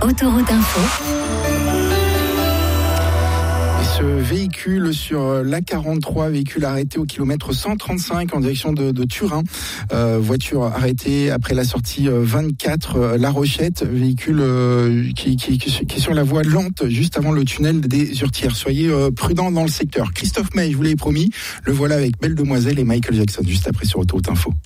Autoroute Info. Ce véhicule sur l'A43, véhicule arrêté au kilomètre 135 en direction de Turin. Voiture arrêtée après la sortie 24 La Rochette. Véhicule qui est sur la voie lente juste avant le tunnel des Hurtières. Soyez prudents dans le secteur. Christophe May, je vous l'ai promis, le voilà avec Belle Demoiselle et Michael Jackson juste après sur Autoroute Info.